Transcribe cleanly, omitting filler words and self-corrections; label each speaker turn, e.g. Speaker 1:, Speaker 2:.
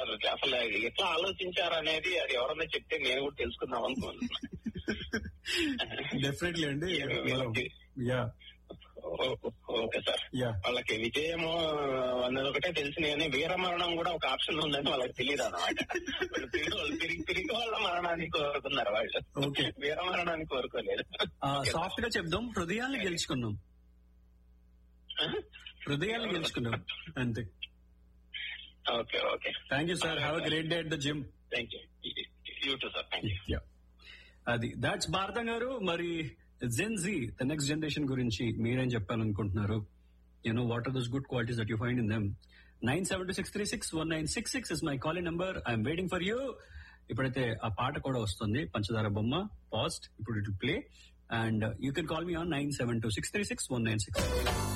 Speaker 1: అసలు ఎట్లా ఆలోచించారనేది అది ఎవరన్నా చెప్తే నేను కూడా తెలుసుకుందాం అనుకుంటున్నాను.
Speaker 2: డెఫినెట్లీ అండి. Yeah
Speaker 1: okay sir. వాళ్ళకి విజయము అన్నది ఒకటే తెలిసింది కానీ వీరమరణం కూడా ఒక ఆప్షన్ ఉందని వాళ్ళకి తెలియదు అన్నమాట. వాళ్ళు తిరిగి వాళ్ళ మరణాన్ని కోరుకున్నారు, వాళ్ళు వీరమరణాన్ని కోరుకోలేదు.
Speaker 2: సాఫ్ట్ గా చెప్దాం, హృదయాన్ని గెలుచుకున్నాం అంతే.
Speaker 1: Okay okay,
Speaker 2: thank you sir. Have a great day at the gym.
Speaker 1: Thank you. You two sir. Thank you.
Speaker 2: అది దాట్స్ భారతం గారు. మరి జెన్ జీ, ద నెక్స్ట్ జనరేషన్ గురించి మీరేం చెప్పాలనుకుంటున్నారు? What are those good qualities that you find in them? 9726361966 is my calling number. I'm waiting for you. ఇప్పుడైతే ఆ పాట కూడా వస్తుంది, పంచదార బొమ్మ పాస్ట్. ఇప్పుడు it play and you can call me on 9726361966.